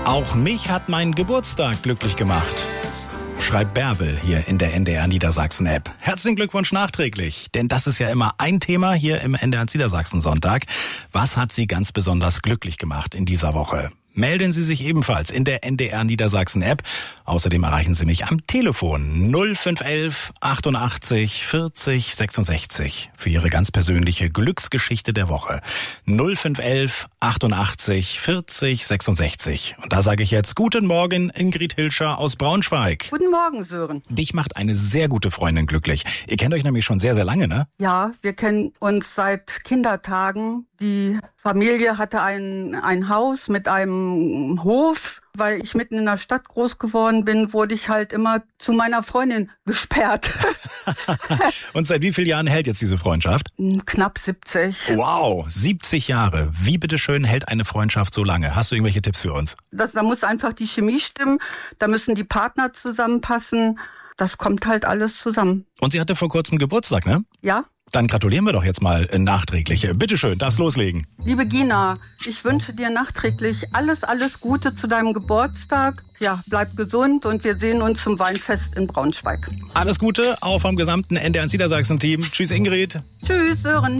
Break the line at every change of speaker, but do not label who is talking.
Auch mich hat mein Geburtstag glücklich gemacht. Schreibt Bärbel hier in der NDR Niedersachsen-App. Herzlichen Glückwunsch nachträglich, denn das ist ja immer ein Thema hier im NDR Niedersachsen Sonntag. Was hat Sie ganz besonders glücklich gemacht in dieser Woche? Melden Sie sich ebenfalls in der NDR Niedersachsen-App. Außerdem erreichen Sie mich am Telefon 0511 88 40 66 für Ihre ganz persönliche Glücksgeschichte der Woche. 0511 88 40 66. Und da sage ich jetzt guten Morgen, Ingrid Hilscher aus Braunschweig.
Guten Morgen, Sören.
Dich macht eine sehr gute Freundin glücklich. Ihr kennt euch nämlich schon sehr, sehr lange, ne?
Ja, wir kennen uns seit Kindertagen. Die Familie hatte ein Haus mit einem Hof. Weil ich mitten in der Stadt groß geworden bin, wurde ich halt immer zu meiner Freundin gesperrt.
Und seit wie vielen Jahren hält jetzt diese Freundschaft?
Knapp 70.
Wow, 70 Jahre. Wie bitteschön hält eine Freundschaft so lange? Hast du irgendwelche Tipps für uns?
Da muss einfach die Chemie stimmen, da müssen die Partner zusammenpassen. Das kommt halt alles zusammen.
Und sie hatte vor kurzem Geburtstag, ne?
Ja.
Dann gratulieren wir doch jetzt mal nachträglich. Bitteschön, darfst loslegen.
Liebe Gina, ich wünsche dir nachträglich alles Gute zu deinem Geburtstag. Ja, bleib gesund und wir sehen uns zum Weinfest in Braunschweig.
Alles Gute, auch vom gesamten NDR Niedersachsen-Team. Tschüss Ingrid.
Tschüss Sören.